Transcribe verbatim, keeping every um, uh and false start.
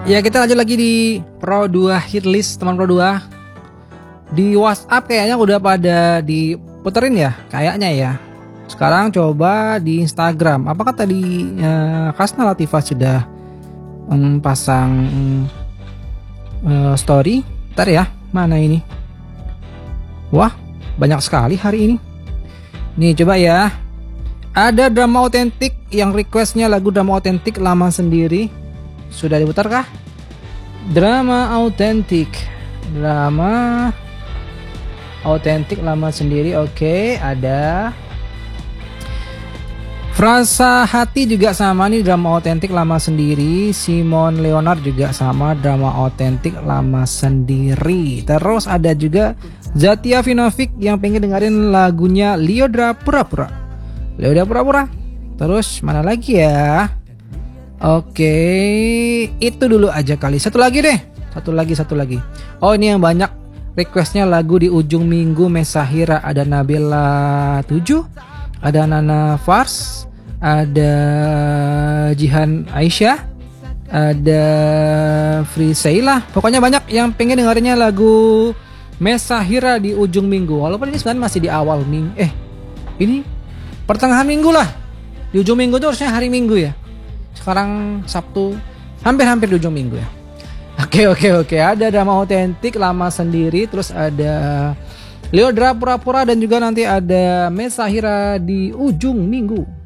Ya, kita lanjut lagi di Pro dua Hitlist, teman Pro dua. Di WhatsApp kayaknya udah pada diputerin ya, kayaknya ya. Sekarang coba di Instagram. Apakah tadi eh, Kasna Latifah sudah um, pasang um, story? Bentar ya, mana ini? Wah, banyak sekali hari ini. Nih coba ya. Ada drama otentik yang requestnya lagu drama otentik Lama Sendiri. Sudah diputar kah? Drama autentik, drama autentik Lama Sendiri. Oke, ada. Frasa Hati juga sama nih, drama otentik Lama Sendiri. Simon Leonard juga sama, drama otentik Lama Sendiri. Terus ada juga Zatia Vinovic yang pengen dengerin lagunya Liodra Pura-Pura. Liodra Pura-Pura. Terus mana lagi ya? Oke, itu dulu aja kali. Satu lagi deh. Satu lagi, satu lagi. Oh, ini yang banyak requestnya lagu di ujung minggu Mesahira. Ada Nabila tujuh, ada Nana Fars, ada Jihan Aisyah, ada Free Seilah. Pokoknya banyak yang pengen dengerinnya lagu Mesahira di ujung minggu. Walaupun ini sebenarnya masih di awal minggu. Eh, ini pertengahan minggu lah. Di ujung minggu itu harusnya hari Minggu ya. Sekarang Sabtu, hampir-hampir di ujung minggu ya. Oke oke oke, ada drama otentik Lama Sendiri, terus ada Liodra Pura-Pura, dan juga nanti ada Mesahira di ujung minggu.